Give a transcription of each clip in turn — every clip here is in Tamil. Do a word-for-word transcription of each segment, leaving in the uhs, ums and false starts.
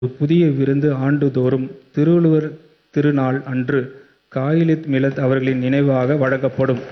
ஒரு புதிய விருந்து ஆண்டுதோறும் திருவள்ளுவர் திருநாள் அன்று காயிலித் மிலத் அவர்களின் நினைவாக வழங்கப்படும்.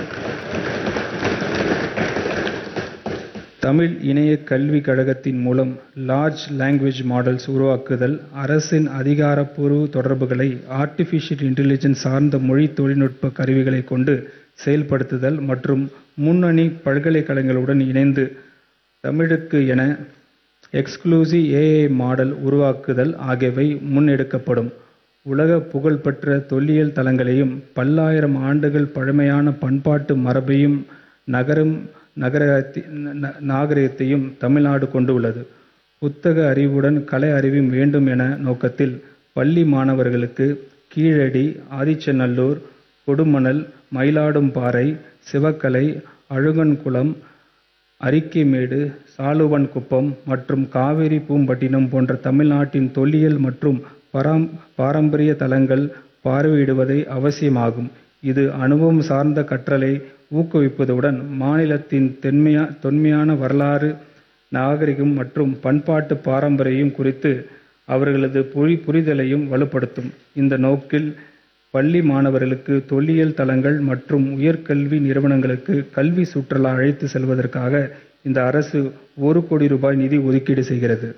தமிழ் இணையக் கல்விக் கழகத்தின் மூலம் லார்ஜ் லாங்குவேஜ் மாடல்ஸ் உருவாக்குதல், அரசின் அதிகாரப்பூர்வ தொடர்புகளை ஆர்டிபிஷியல் இன்டெலிஜென்ஸ் சார்ந்த மொழி தொழில்நுட்ப கருவிகளை கொண்டு செயல்படுத்துதல் மற்றும் முன்னணி பல்கலைக்கழகங்களுடன் இணைந்து தமிழுக்கு என எக்ஸ்க்ளூசிவ் ஏஐ மாடல் உருவாக்குதல் ஆகியவை முன்னெடுக்கப்படும். உலக புகழ்பெற்ற தொல்லியல் தலங்களையும் பல்லாயிரம் ஆண்டுகள் பழமையான பண்பாட்டு மரபையும் நகரும் நாகரிகத்தையும் தமிழ்நாடு கொண்டுள்ளது. புத்தக அறிவுடன் கலை அறிவும் வேண்டும் என நோக்கத்தில் பள்ளி மாணவர்களுக்கு கீழடி, ஆதிச்சநல்லூர், கொடுமணல், மயிலாடும்பாறை, சிவக்கலை, அழுகன்குளம், அரிக்கைமேடு, சாலுவன்குப்பம் மற்றும் காவிரி பூம்பட்டினம் போன்ற தமிழ்நாட்டின் தொல்லியல் மற்றும் பாரம்பரிய தலங்கள் பார்வையிடுவதை அவசியமாகும். இது அனுபவம் சார்ந்த கற்றலை ஊக்குவிப்பதுடன் மாநிலத்தின் தொன்மையான வரலாறு, நாகரிகம் மற்றும் பண்பாட்டு பாரம்பரியம் குறித்து அவர்களது புரிதலையும் வலுப்படுத்தும். இந்த நோக்கில் பள்ளி மாணவர்களுக்கு தொல்லியல் தலங்கள் மற்றும் உயர்கல்வி நிறுவனங்களுக்கு கல்வி சுற்றுலா அழைத்து செல்வதற்காக இந்த அரசு ஒரு கோடி ரூபாய் நிதி ஒதுக்கீடு செய்கிறது.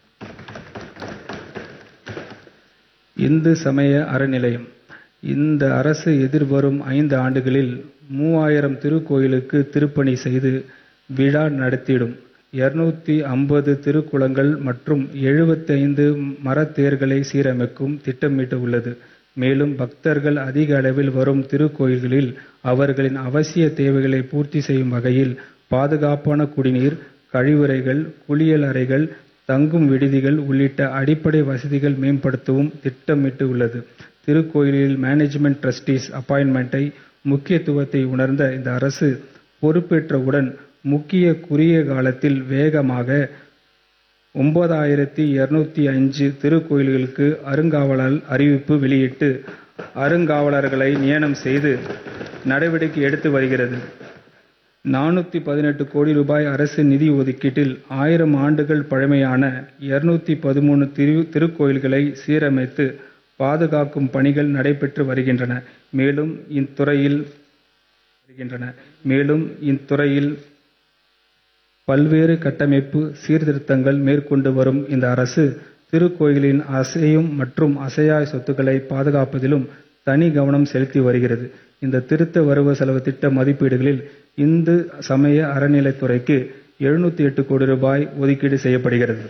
இந்து சமய அறநிலையம் இந்த அரசு எதிர்வரும் ஐந்து ஆண்டுகளில் மூவாயிரம் திருக்கோயிலுக்கு திருப்பணி செய்து விழா நடத்திடும். இருநூத்தி ஐம்பது திருக்குளங்கள் மற்றும் எழுபத்தைந்து மரத்தேர்களை சீரமைக்கும் திட்டமிட்டு உள்ளது. மேலும் பக்தர்கள் அதிக அளவில் வரும் திருக்கோயில்களில் அவர்களின் அவசிய தேவைகளை பூர்த்தி செய்யும் வகையில் பாதுகாப்பான குடிநீர், கழிவறைகள், குளியல் அறைகள், தங்கும் விடுதிகள் உள்ளிட்ட அடிப்படை வசதிகள் மேம்படுத்தவும் திட்டமிட்டு உள்ளது. திருக்கோயிலில் மேனேஜ்மெண்ட் ட்ரஸ்டீஸ் அப்பாயின்மெண்ட்டை முக்கியத்துவத்தை உணர்ந்த இந்த அரசு பொறுப்பேற்றவுடன் முக்கிய குறுகிய காலத்தில் வேகமாக ஒன்பதாயிரத்தி இருநூத்தி அஞ்சு திருக்கோயில்களுக்கு அருங்காவலர் அறிவிப்பு வெளியிட்டு அருங்காவலர்களை நியமனம் செய்து நடவடிக்கை எடுத்து வருகிறது. நானூத்தி பதினெட்டு கோடி ரூபாய் அரசு நிதி ஒதுக்கீட்டில் ஆயிரம் ஆண்டுகள் பழமையான இருநூத்தி பதிமூணு திரு திருக்கோயில்களை சீரமைத்து பாதுகாக்கும் பணிகள் நடைபெற்று வருகின்றன. மேலும் இத்துறையில் வருகின்றன மேலும் இத்துறையில் பல்வேறு கட்டமைப்பு சீர்திருத்தங்கள் மேற்கொண்டு வரும் இந்த அரசு திருக்கோயிலின் அசையும் மற்றும் அசையா சொத்துக்களை பாதுகாப்பதிலும் தனி கவனம் செலுத்தி வருகிறது. இந்த திருத்த வரவு செலவு திட்ட மதிப்பீடுகளில் இந்து சமய அறநிலைத்துறைக்கு எழுநூத்தி எட்டு கோடி ரூபாய் ஒதுக்கீடு செய்யப்படுகிறது.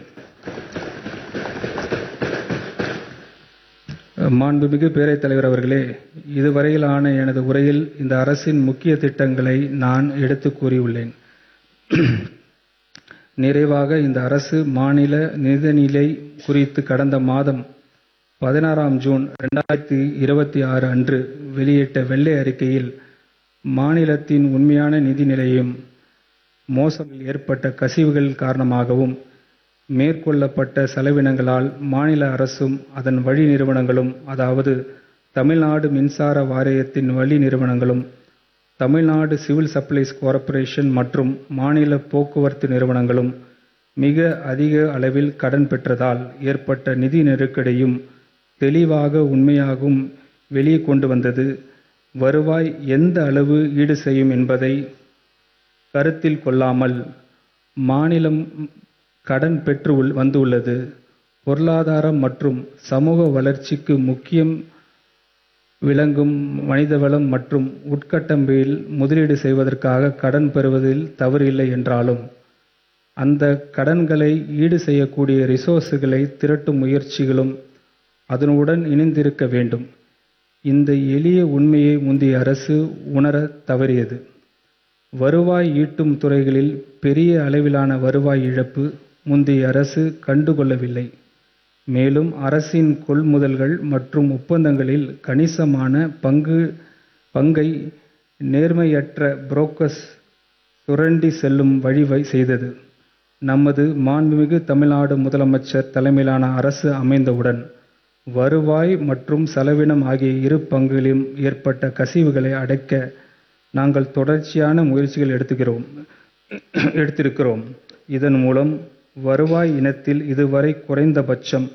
மாண்புமிகு பேரவைத் தலைவர் அவர்களே, இதுவரையிலான எனது உரையில் இந்த அரசின் முக்கிய திட்டங்களை நான் எடுத்து கூறியுள்ளேன். நிறைவாக இந்த அரசு மாநில நிதிநிலை குறித்து கடந்த மாதம் பதினாறாம் ஜூன் இரண்டாயிரத்தி இருபத்தி ஆறு அன்று வெளியிட்ட வெள்ளை அறிக்கையில் மாநிலத்தின் உண்மையான நிதி நிலையும் மோசடியில் ஏற்பட்ட கசிவுகள் காரணமாகவும் மேற்கொள்ளப்பட்ட செலவினங்களால் மாநில அரசும் அதன் வழி நிறுவனங்களும், அதாவது தமிழ்நாடு மின்சார வாரியத்தின் வழி நிறுவனங்களும், தமிழ்நாடு சிவில் சப்ளைஸ் கார்ப்பரேஷன் மற்றும் மாநில போக்குவரத்து நிறுவனங்களும் மிக அதிக அளவில் கடன் பெற்றதால் ஏற்பட்ட நிதி நெருக்கடியும் தெளிவாக உண்மையாகவும் வெளியே கொண்டு வந்தது. வருவாய் எந்த அளவு ஈடு செய்யும் என்பதை கருத்தில் கொள்ளாமல் மாநிலம் கடன் பெற்று வந்துள்ளது. பொருளாதாரம் மற்றும் சமூக வளர்ச்சிக்கு முக்கியம் விளங்கும் மனிதவளம் மற்றும் உட்கட்டமைப்பில் முதலீடு செய்வதற்காக கடன் பெறுவதில் தவறு இல்லை என்றாலும் அந்த கடன்களை ஈடு செய்யக்கூடிய ரிசோர்ஸுகளை திரட்டும் முயற்சிகளும் அதனுடன் இணைந்திருக்க வேண்டும். இந்த எளிய உண்மையை முந்தைய அரசு உணர தவறியது. வருவாய் ஈட்டும் துறைகளில் பெரிய அளவிலான வருவாய் இழப்பு முந்தைய அரசு கண்டுகொள்ளவில்லை. மேலும் அரசின் கொள்முதல்கள் மற்றும் ஒப்பந்தங்களில் கணிசமான பங்கு பங்கை நேர்மையற்ற புரோக்கர்ஸ் சுரண்டி செல்லும் வழிவகை செய்தது. நமது மாண்புமிகு தமிழ்நாடு முதலமைச்சர் தலைமையிலான அரசு அமைந்தவுடன் வருவாய் மற்றும் செலவினம் ஆகிய இரு பங்குகளிலும் ஏற்பட்ட கசிவுகளை அடைக்க நாங்கள் தொடர்ச்சியான முயற்சிகள் எடுத்துக்கிறோம் எடுத்திருக்கிறோம். இதன் மூலம் வருவாய் இனத்தில் இதுவரை குறைந்தபட்சம்